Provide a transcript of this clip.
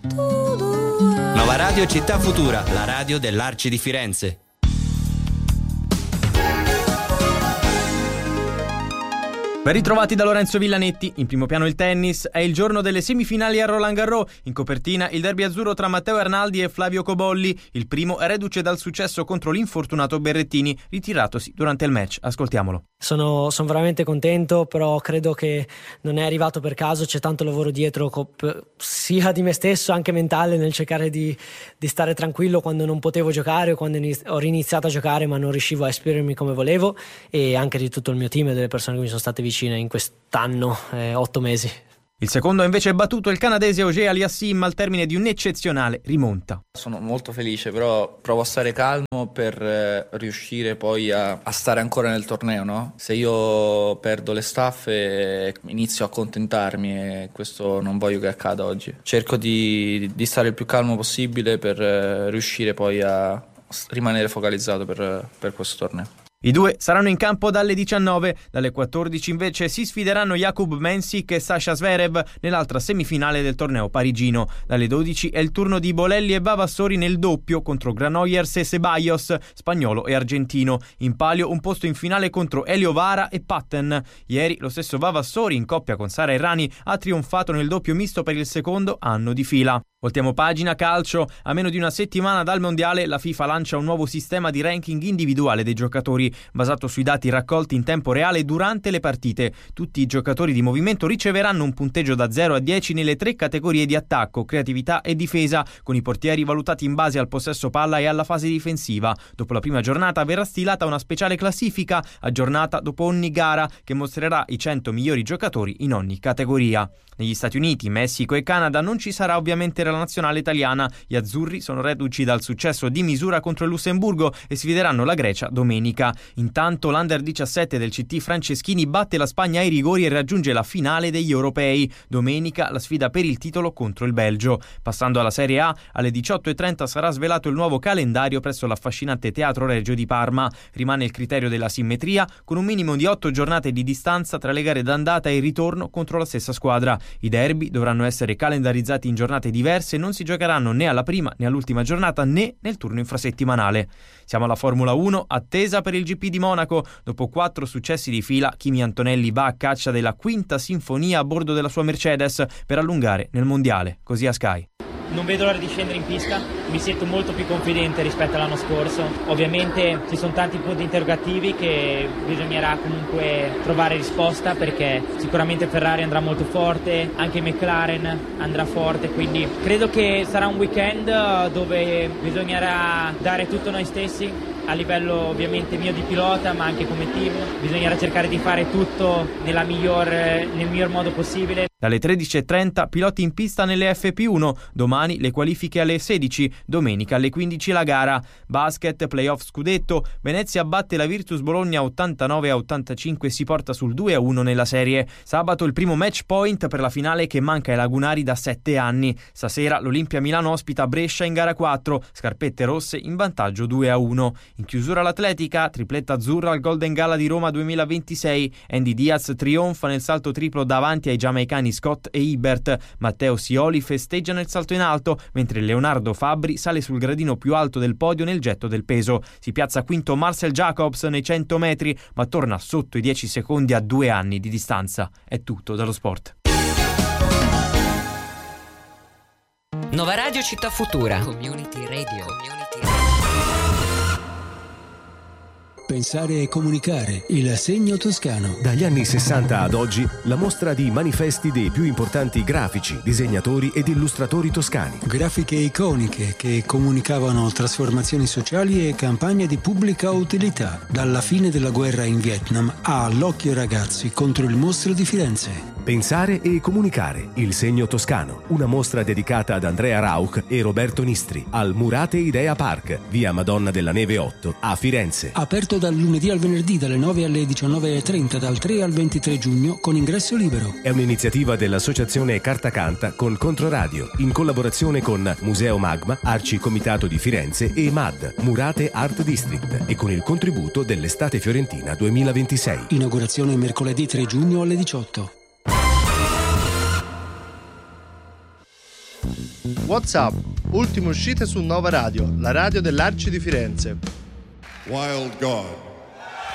Nova Radio Città Futura, la radio dell'Arci di Firenze. Ben ritrovati da Lorenzo Villanetti. In primo piano il tennis. È il giorno delle semifinali a Roland Garros. In copertina il derby azzurro tra Matteo Arnaldi e Flavio Cobolli. Il primo è reduce dal successo contro l'infortunato Berrettini, ritiratosi durante il match. Ascoltiamolo. Sono veramente contento, però credo che non è arrivato per caso. C'è tanto lavoro dietro, sia di me stesso, anche mentale, nel cercare di stare tranquillo quando non potevo giocare o quando ho riniziato a giocare ma non riuscivo a esprimermi come volevo, e anche di tutto il mio team e delle persone che mi sono state vicine in quest'anno, 8 mesi. Il secondo ha invece battuto il canadese Auger Aliassime al termine di un'eccezionale rimonta. Sono molto felice, però provo a stare calmo per riuscire poi a stare ancora nel torneo, no? Se io perdo le staffe inizio a accontentarmi e questo non voglio che accada oggi. Cerco di stare il più calmo possibile per riuscire poi a rimanere focalizzato per questo torneo. I due saranno in campo dalle 19, dalle 14 invece si sfideranno Jakub Mensik e Sasha Zverev nell'altra semifinale del torneo parigino. Dalle 12 è il turno di Bolelli e Vavassori nel doppio contro Granollers e Ceballos, spagnolo e argentino. In palio un posto in finale contro Elio Vara e Patten. Ieri lo stesso Vavassori, in coppia con Sara Errani, ha trionfato nel doppio misto per il secondo anno di fila. Voltiamo pagina calcio. A meno di una settimana dal mondiale la FIFA lancia un nuovo sistema di ranking individuale dei giocatori basato sui dati raccolti in tempo reale durante le partite. Tutti i giocatori di movimento riceveranno un punteggio da 0 a 10 nelle 3 categorie di attacco, creatività e difesa, con i portieri valutati in base al possesso palla e alla fase difensiva. Dopo la prima giornata verrà stilata una speciale classifica aggiornata dopo ogni gara che mostrerà i 100 migliori giocatori in ogni categoria. Negli Stati Uniti, Messico e Canada non ci sarà ovviamente la nazionale italiana. Gli azzurri sono reduci dal successo di misura contro il Lussemburgo e sfideranno la Grecia domenica. Intanto l'Under 17 del CT Franceschini batte la Spagna ai rigori e raggiunge la finale degli europei. Domenica la sfida per il titolo contro il Belgio. Passando alla Serie A, alle 18:30 sarà svelato il nuovo calendario presso l'affascinante Teatro Regio di Parma. Rimane il criterio della simmetria, con un minimo di 8 giornate di distanza tra le gare d'andata e il ritorno contro la stessa squadra. I derby dovranno essere calendarizzati in giornate diverse e non si giocheranno né alla prima né all'ultima giornata né nel turno infrasettimanale. Siamo alla Formula 1, attesa per il GP di Monaco. Dopo 4 successi di fila, Kimi Antonelli va a caccia della quinta sinfonia a bordo della sua Mercedes per allungare nel mondiale. Così a Sky. Non vedo l'ora di scendere in pista, mi sento molto più confidente rispetto all'anno scorso. Ovviamente ci sono tanti punti interrogativi che bisognerà comunque trovare risposta, perché sicuramente Ferrari andrà molto forte, anche McLaren andrà forte, quindi credo che sarà un weekend dove bisognerà dare tutto noi stessi, a livello ovviamente mio di pilota ma anche come team. Bisognerà cercare di fare tutto nel miglior modo possibile. Dalle 13:30 piloti in pista nelle FP1, domani le qualifiche alle 16, domenica alle 15 la gara. Basket, playoff scudetto, Venezia batte la Virtus Bologna 89-85 e si porta sul 2-1 nella serie. Sabato il primo match point per la finale che manca ai lagunari da 7 anni. Stasera l'Olimpia Milano ospita Brescia in gara 4, scarpette rosse in vantaggio 2-1. In chiusura l'atletica, tripletta azzurra al Golden Gala di Roma 2026. Andy Diaz trionfa nel salto triplo davanti ai giamaicani Scott e Ibert. Matteo Sioli festeggia nel salto in alto, mentre Leonardo Fabbri sale sul gradino più alto del podio nel getto del peso. Si piazza quinto Marcel Jacobs nei 100 metri, ma torna sotto i 10 secondi a 2 anni di distanza. È tutto dallo sport. Nova Radio Città Futura. Community Radio. Pensare e comunicare, il segno toscano. Dagli anni 60 ad oggi, la mostra di manifesti dei più importanti grafici, disegnatori ed illustratori toscani. Grafiche iconiche che comunicavano trasformazioni sociali e campagne di pubblica utilità. Dalla fine della guerra in Vietnam a L'occhio ragazzi contro il mostro di Firenze. Pensare e comunicare, il segno toscano. Una mostra dedicata ad Andrea Rauch e Roberto Nistri al Murate Idea Park, via Madonna della Neve 8, a Firenze. Aperto dal lunedì al venerdì dalle 9 alle 19:30, dal 3 al 23 giugno con ingresso libero. È un'iniziativa dell'associazione Carta Canta con Controradio, in collaborazione con Museo Magma, Arci Comitato di Firenze e MAD, Murate Art District, e con il contributo dell'Estate Fiorentina 2026. Inaugurazione mercoledì 3 giugno alle 18. WhatsApp, ultime uscite su Nova Radio, la radio dell'Arci di Firenze. Wild God.